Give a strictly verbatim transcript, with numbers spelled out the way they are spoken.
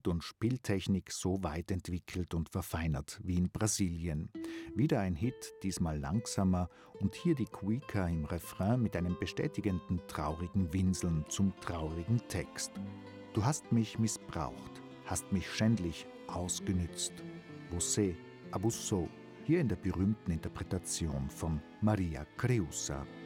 und Spieltechnik so weit entwickelt und verfeinert wie in Brasilien. Wieder ein Hit, diesmal langsamer, und hier die Cuica im Refrain mit einem bestätigenden traurigen Winseln zum traurigen Text. Du hast mich missbraucht, hast mich schändlich ausgenützt. Você abusou, hier in der berühmten Interpretation von Maria Creusa.